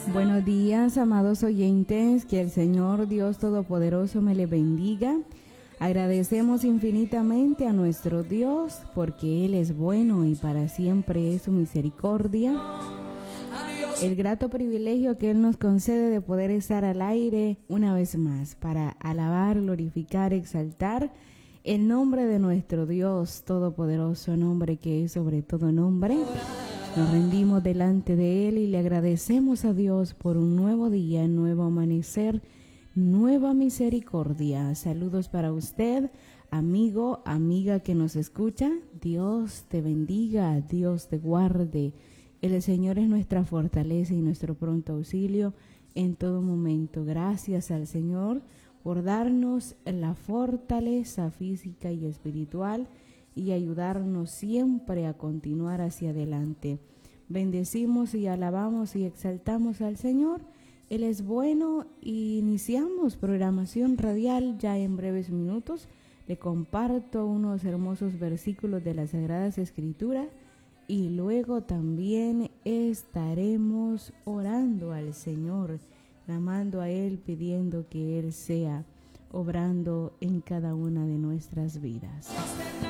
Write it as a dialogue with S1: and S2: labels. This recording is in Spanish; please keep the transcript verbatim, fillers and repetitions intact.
S1: Buenos días, amados oyentes, que el Señor Dios Todopoderoso me le bendiga. Agradecemos infinitamente a nuestro Dios porque Él es bueno y para siempre es su misericordia. El grato privilegio que Él nos concede de poder estar al aire una vez más para alabar, glorificar, exaltar el nombre de nuestro Dios Todopoderoso, nombre que es sobre todo nombre. Nos rendimos delante de Él y le agradecemos a Dios por un nuevo día, nuevo amanecer, nueva misericordia. Saludos para usted, amigo, amiga que nos escucha. Dios te bendiga, Dios te guarde. El Señor es nuestra fortaleza y nuestro pronto auxilio en todo momento. Gracias al Señor por darnos la fortaleza física y espiritual y ayudarnos siempre a continuar hacia adelante. Bendecimos y alabamos y exaltamos al Señor. Él es bueno y iniciamos programación radial ya en breves minutos. Le comparto unos hermosos versículos de las Sagradas Escrituras y luego también estaremos orando al Señor, clamando a Él, pidiendo que Él sea obrando en cada una de nuestras vidas.